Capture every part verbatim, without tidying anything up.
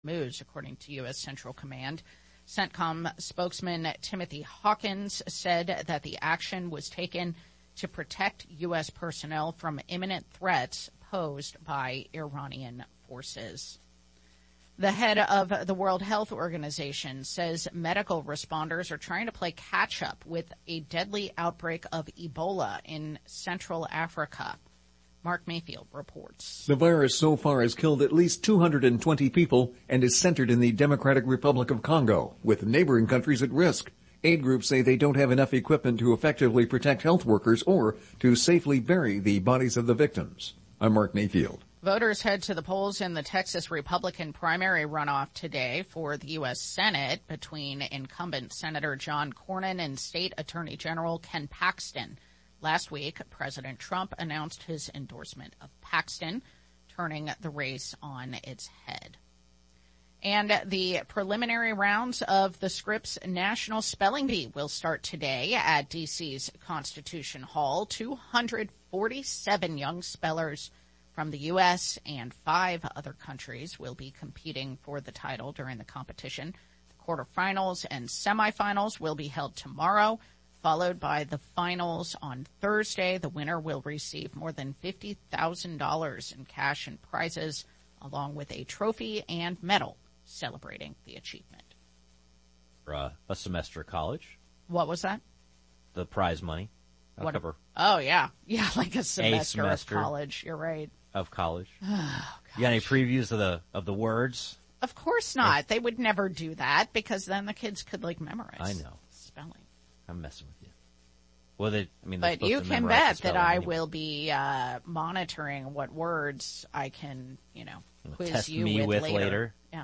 moves, according to U S. Central Command. CENTCOM spokesman Timothy Hawkins said that the action was taken to protect U S personnel from imminent threats posed by Iranian forces. The head of the World Health Organization says medical responders are trying to play catch-up with a deadly outbreak of Ebola in Central Africa. Mark Mayfield reports. The virus so far has killed at least two hundred twenty people and is centered in the Democratic Republic of Congo, with neighboring countries at risk. Aid groups say they don't have enough equipment to effectively protect health workers or to safely bury the bodies of the victims. I'm Mark Mayfield. Voters head to the polls in the Texas Republican primary runoff today for the U S. Senate between incumbent Senator John Cornyn and State Attorney General Ken Paxton. Last week, President Trump announced his endorsement of Paxton, turning the race on its head. And the preliminary rounds of the Scripps National Spelling Bee will start today at D C's Constitution Hall. two hundred forty-seven young spellers from the U S and five other countries will be competing for the title during the competition. The quarterfinals and semifinals will be held tomorrow, followed by the finals on Thursday. The winner will receive more than fifty thousand dollars in cash and prizes, along with a trophy and medal celebrating the achievement. For uh, a semester of college. What was that? The prize money. I'll what? cover. Oh, yeah. Yeah, like a semester, a semester of college. You're right. Of college. Oh, you got any previews of the of the words? Of course not. They would never do that because then the kids could, like, memorize. I know. Spelling. I'm messing with you. Well, they, I mean, but you can bet that I anyway. will be uh, monitoring what words I can, you know, quiz test you me with, with later. later. Yeah.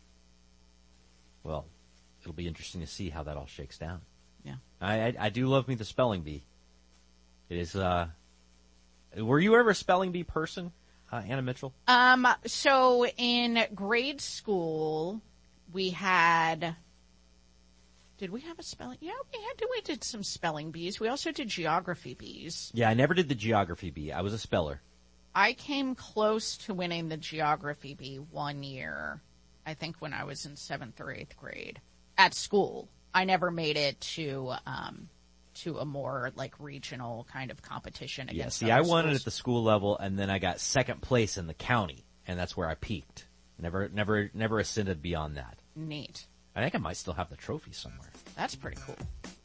Well, it'll be interesting to see how that all shakes down. Yeah. I I, I do love me the spelling bee. It is. Uh, were you ever a spelling bee person, uh, Anna Mitchell? Um. So in grade school, we had. Did we have a spelling? Yeah, we had. We did some spelling bees. We also did geography bees. Yeah, I never did the geography bee. I was a speller. I came close to winning the geography bee one year. I think when I was in seventh or eighth grade at school. I never made it to um, to a more like regional kind of competition against. Yeah, see, I won schools. it at the school level, and then I got second place in the county, and that's where I peaked. Never, never, never ascended beyond that. Neat. I think I might still have the trophy somewhere. That's pretty cool.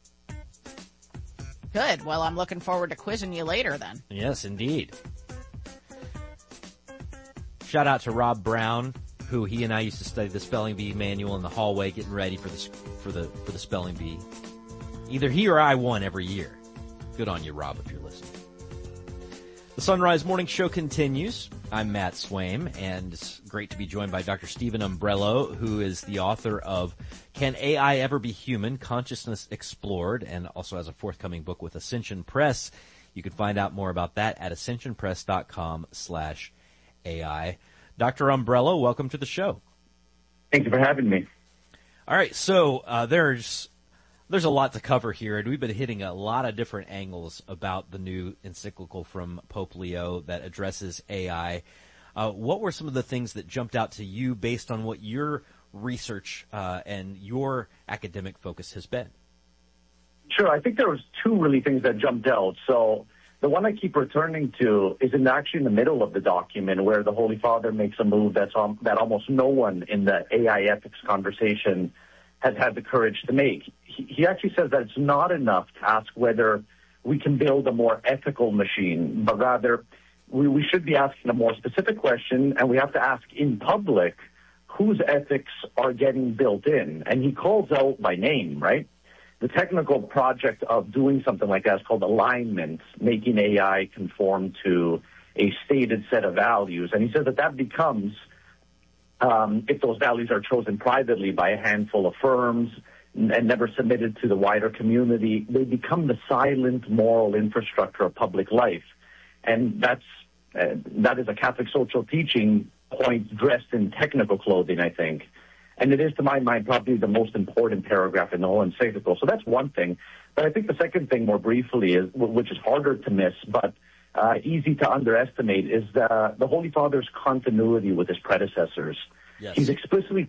Good. Well, I'm looking forward to quizzing you later then. Yes, indeed. Shout out to Rob Brown, who he and I used to study the spelling bee manual in the hallway, getting ready for the for the for the spelling bee. Either he or I won every year. Good on you, Rob, if you're listening. The Sunrise Morning Show continues. I'm Matt Swaim, and it's great to be joined by Doctor Stephen Umbrello, who is the author of Can A I Ever Be Human? Consciousness Explored, and also has a forthcoming book with Ascension Press. You can find out more about that at ascensionpress.com slash AI. Doctor Umbrello, welcome to the show. Thank you for having me. All right, so uh, there's there's a lot to cover here, and we've been hitting a lot of different angles about the new encyclical from Pope Leo that addresses A I. Uh, what were some of the things that jumped out to you based on what your research uh, and your academic focus has been? Sure, I think there was two really things that jumped out. So the one I keep returning to is in actually in the middle of the document where the Holy Father makes a move that's um, that almost no one in the A I ethics conversation has had the courage to make. He, he actually says that it's not enough to ask whether we can build a more ethical machine, but rather we, we should be asking a more specific question, and we have to ask in public whose ethics are getting built in. And he calls out by name, right? The technical project of doing something like that is called alignment, making A I conform to a stated set of values. And he says that that becomes, um, if those values are chosen privately by a handful of firms and never submitted to the wider community, they become the silent moral infrastructure of public life. And that's uh, that is a Catholic social teaching point dressed in technical clothing, I think. And it is, to my mind, probably the most important paragraph in the whole encyclical. So that's one thing. But I think the second thing, more briefly, is which is harder to miss, but uh, easy to underestimate, is the, the Holy Father's continuity with his predecessors. Yes. He's explicitly